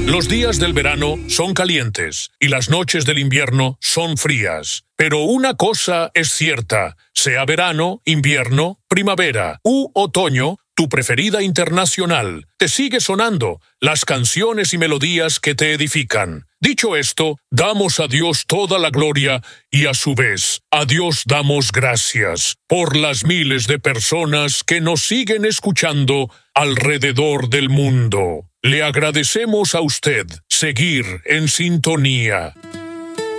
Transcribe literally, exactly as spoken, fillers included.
Los días del verano son calientes y las noches del invierno son frías. Pero una cosa es cierta, sea verano, invierno, primavera u otoño, tu preferida internacional te sigue sonando las canciones y melodías que te edifican. Dicho esto, damos a Dios toda la gloria y a su vez, a Dios damos gracias por las miles de personas que nos siguen escuchando alrededor del mundo. Le agradecemos a usted seguir en sintonía.